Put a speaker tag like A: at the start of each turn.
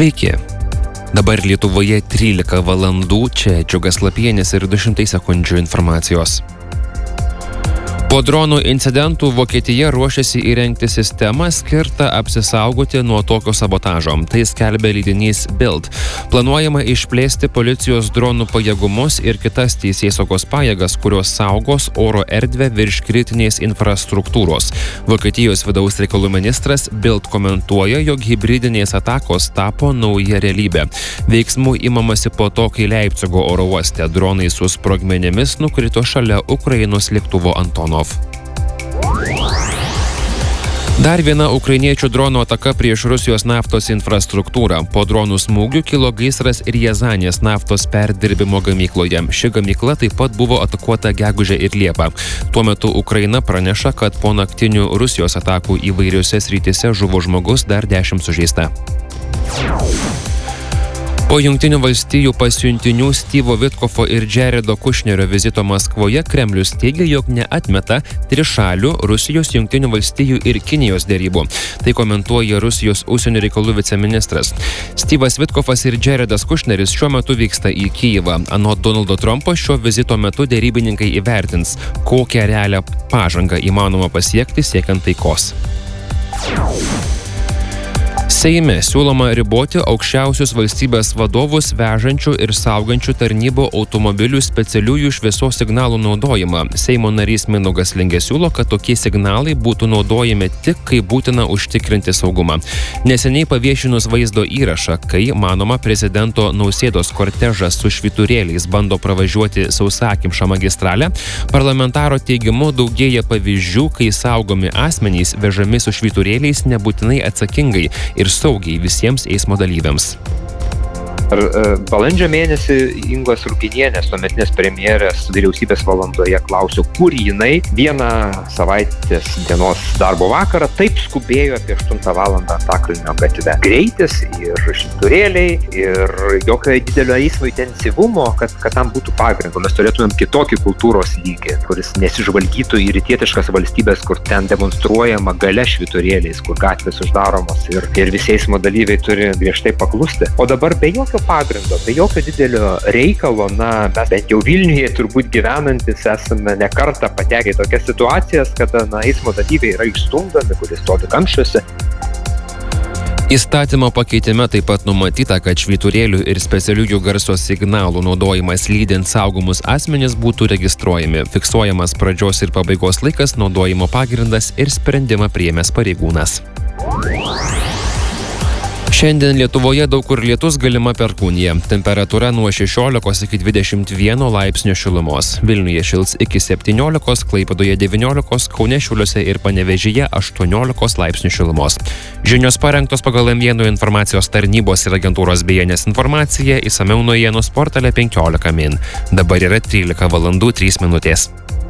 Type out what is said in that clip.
A: Sveiki. Dabar Lietuvoje 13 valandų, čia Džiugas Lapienis ir 200 sekundžių informacijos. Po dronų incidentų Vokietija ruošiasi įrengti sistemą skirtą apsisaugoti nuo tokio sabotažo. Tai skelbia leidinys Bild. Planuojama išplėsti policijos dronų pajėgumus ir kitas teisėsaugos pajėgas, kurios saugos oro erdvę virš kritinės infrastruktūros. Vokietijos vidaus reikalų ministras Bild komentuoja, jog hibridinės atakos tapo nauja realybė. Veiksmų imamasi po to, kai Leipcigo oro uoste dronai su sprogmenimis nukrito šalia Ukrainos lėktuvo Antonov. Dar viena ukrainiečių dronų ataka prieš Rusijos naftos infrastruktūrą. Po dronų smūgių kilo gaisras Riazanės naftos perdirbimo gamykloje. Ši gamykla taip pat buvo atakuota gegužę ir liepą. Tuo metu Ukraina praneša, kad po naktinių Rusijos atakų įvairiose srityse žuvo žmogus, dar 10 sužeista. Po Jungtinių valstijų pasiuntinių Stevo Vitkofo ir Jaredo Kušnerio vizito Maskvoje Kremlius teigia, jog neatmeta trišalių Rusijos, Jungtinių valstijų ir Kinijos derybų. Tai komentuoja Rusijos užsienio reikalų viceministras. Stevas Vitkofas ir Jaredas Kušneris šiuo metu vyksta į Kijevą. Anot Donaldo Trumpo šio vizito metu derybininkai įvertins, kokią realią pažangą įmanoma pasiekti siekiant taikos. Seime siūloma riboti aukščiausius valstybės vadovus vežančių ir saugančių tarnybų automobilių specialiųjų šviesos signalų naudojimą. Seimo narys Mindaugas Lingė siūlo, kad tokie signalai būtų naudojami tik, kai būtina užtikrinti saugumą. Neseniai paviešinus vaizdo įrašą, kai, manoma, prezidento Nausėdos kortežas su švyturėliais bando pravažiuoti sausakimšą magistralę, parlamentaro teigimu daugėja pavyzdžių, kai saugomi asmenys vežami su švyturėliais nebūtinai atsakingai ir saugiai visiems eismo dalyviams.
B: Balandžio mėnesį Ingos Ruginienės, tuometinės premjerės vyriausybės valandoje klausiau, kur jinai vieną savaitės dienos darbo vakarą taip skubėjo apie 8 valandą Antakalnio gatve. Greitis ir švyturėliai ir jokio didelio eismo intensyvumo, kad tam būtų pagrindo. Mes turėtumėm kitokį kultūros lygį, kuris nesižvalgytų į rytietiškas valstybės, kur ten demonstruojama galia švyturėliais, kur gatvės uždaromos ir visi eismo dalyviai turi griežtai paklusti. O dabar be jokio pagrindo, be jokio didelio reikalo, mes bent jau Vilniuje turbūt gyvenantis esame ne kartą patekę į tokias situacijas, kada eismo dalyviai yra išstumdomi, kuris stovi kamščiuose.
A: Įstatymo pakeitime taip pat numatyta, kad švyturėlių ir specialiųjų garso signalų naudojimas lydint saugomus asmenis būtų registruojami, fiksuojamas pradžios ir pabaigos laikas, naudojimo pagrindas ir sprendimą priėmęs pareigūnas. Šiandien Lietuvoje daug kur lietus, galima perkūnija. Temperatūra nuo 16 iki 21 laipsnių šilumos. Vilniuje šils iki 17, Klaipėdoje 19, Kaune, Šiauliuose ir Panevėžyje 18 laipsnių šilumos. Žinios parengtos pagal M1 informacijos tarnybos ir agentūros BNS informaciją, išsamiau naujienų portale 15 min. Dabar yra 13 valandų 3 minutės.